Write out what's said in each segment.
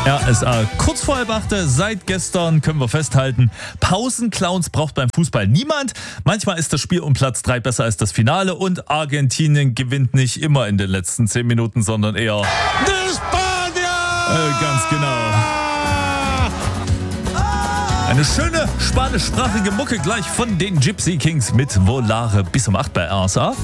RSA kurz vor 7:30, seit gestern können wir festhalten, Pausenclowns braucht beim Fußball niemand. Manchmal ist das Spiel um Platz 3 besser als das Finale und Argentinien gewinnt nicht immer in den letzten 10 Minuten, sondern eher Die Spanier! Ganz genau. Eine schöne spanischsprachige Mucke gleich von den Gypsy Kings mit Volare bis um 8 bei RSA.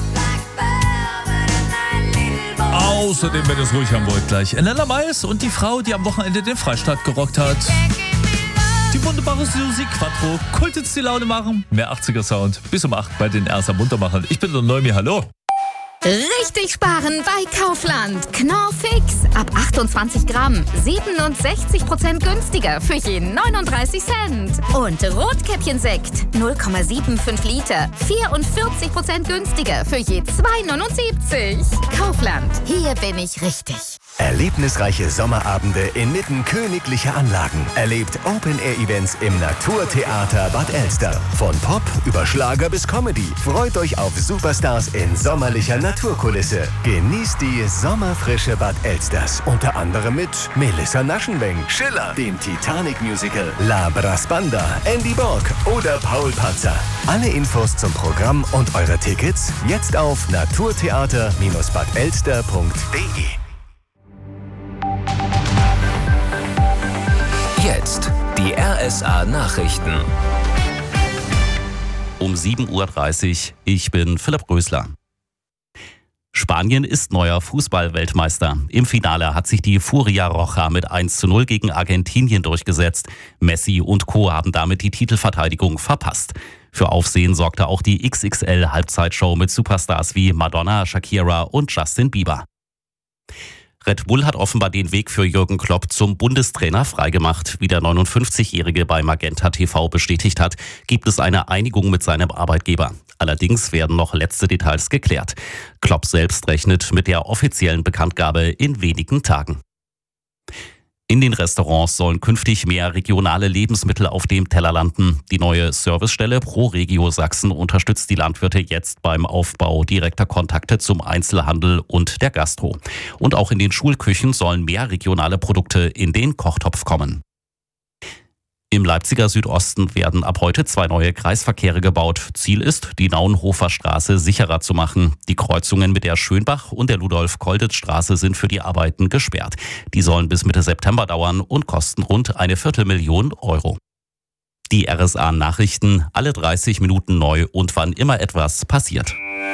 Außerdem, wenn ihr es ruhig haben wollt, gleich Elena Mais und die Frau, die am Wochenende den Freistaat gerockt hat. Die wunderbare Susi Quattro, Kult jetzt die Laune machen, mehr 80er Sound, bis um 8 bei den RSA Muntermachern. Ich bin der Neumi, hallo. Richtig sparen bei Kaufland. Knorr Fix. Ab 28 Gramm. 67% günstiger für jeden 39 Cent. Und Rotkäppchensekt. 0,75 Liter. 44% günstiger für je 2,79. Kaufland. Hier bin ich richtig. Erlebnisreiche Sommerabende inmitten königlicher Anlagen. Erlebt Open-Air-Events im Naturtheater Bad Elster. Von Pop über Schlager bis Comedy. Freut euch auf Superstars in sommerlicher Naturkulisse. Genießt die sommerfrische Bad Elsters. Unter anderem mit Melissa Naschenweng, Schiller, dem Titanic-Musical, La Brassbanda, Andy Borg oder Paul Panzer. Alle Infos zum Programm und eure Tickets jetzt auf naturtheater-badelster.de. Jetzt die RSA Nachrichten. Um 7:30 Uhr, ich bin Philipp Rösler. Spanien ist neuer Fußball-Weltmeister. Im Finale hat sich die Furia Roja mit 1:0 gegen Argentinien durchgesetzt. Messi und Co. haben damit die Titelverteidigung verpasst. Für Aufsehen sorgte auch die XXL-Halbzeitshow mit Superstars wie Madonna, Shakira und Justin Bieber. Red Bull hat offenbar den Weg für Jürgen Klopp zum Bundestrainer freigemacht. Wie der 59-Jährige bei Magenta TV bestätigt hat, gibt es eine Einigung mit seinem Arbeitgeber. Allerdings werden noch letzte Details geklärt. Klopp selbst rechnet mit der offiziellen Bekanntgabe in wenigen Tagen. In den Restaurants sollen künftig mehr regionale Lebensmittel auf dem Teller landen. Die neue Servicestelle ProRegio Sachsen unterstützt die Landwirte jetzt beim Aufbau direkter Kontakte zum Einzelhandel und der Gastro. Und auch in den Schulküchen sollen mehr regionale Produkte in den Kochtopf kommen. Im Leipziger Südosten werden ab heute 2 neue Kreisverkehre gebaut. Ziel ist, die Naunhofer Straße sicherer zu machen. Die Kreuzungen mit der Schönbach- und der Ludolf-Kolditz-Straße sind für die Arbeiten gesperrt. Die sollen bis Mitte September dauern und kosten rund 250.000 Euro. Die RSA-Nachrichten, alle 30 Minuten neu und wann immer etwas passiert.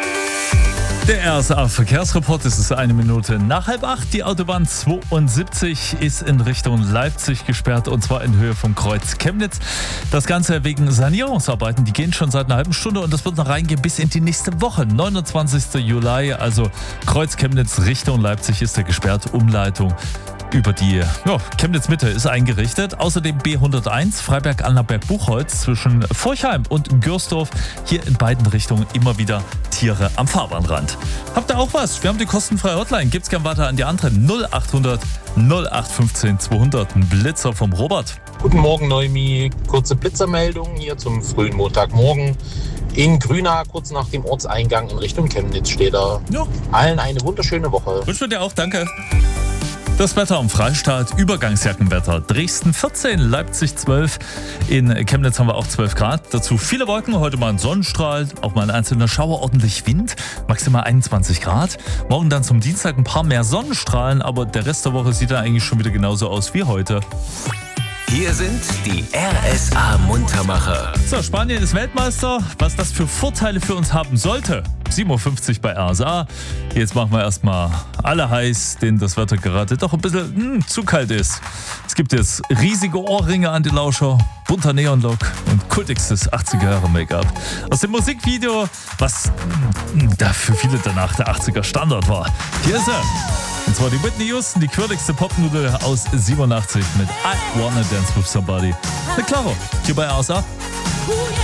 Der RSA-Verkehrsreport, es ist 1 Minute nach 7:30. Die Autobahn 72 ist in Richtung Leipzig gesperrt und zwar in Höhe vom Kreuz Chemnitz. Das Ganze wegen Sanierungsarbeiten, die gehen schon seit einer halben Stunde und das wird noch reingehen bis in die nächste Woche. 29. Juli, also Kreuz Chemnitz Richtung Leipzig ist gesperrt. Umleitung über die Chemnitz-Mitte ist eingerichtet. Außerdem B101 Freiberg-Annaberg-Buchholz zwischen Forchheim und Gürsdorf. Hier in beiden Richtungen immer wieder Tiere am Fahrbahnrand. Habt ihr auch was? Wir haben die kostenfreie Hotline. Gibt's gern weiter an die anderen 0800 0815 200. Ein Blitzer vom Robert. Guten Morgen, Neumi. Kurze Blitzermeldung hier zum frühen Montagmorgen. In Grünau, kurz nach dem Ortseingang in Richtung Chemnitz steht er. Ja. Allen eine wunderschöne Woche. Wünschen wir dir auch, danke. Das Wetter am Freistaat, Übergangsjackenwetter. Dresden 14, Leipzig 12, in Chemnitz haben wir auch 12 Grad. Dazu viele Wolken, heute mal ein Sonnenstrahl, auch mal ein einzelner Schauer, ordentlich Wind, maximal 21 Grad. Morgen dann zum Dienstag ein paar mehr Sonnenstrahlen, aber der Rest der Woche sieht dann eigentlich schon wieder genauso aus wie heute. Hier sind die RSA Muntermacher. So, Spanien ist Weltmeister. Was das für Vorteile für uns haben sollte. 7:50 Uhr bei RSA. Jetzt machen wir erstmal alle heiß, denen das Wetter gerade doch ein bisschen zu kalt ist. Es gibt jetzt riesige Ohrringe an die Lauscher, bunter Neonlook und kultigstes 80er-Jahre-Make-up. Aus dem Musikvideo, was da für viele danach der 80er Standard war. Hier ist er. Und zwar die Whitney Houston, die quirligste Popnudel aus 87 mit I Wanna Dance With Somebody. Mit Claro, hier bei RSA.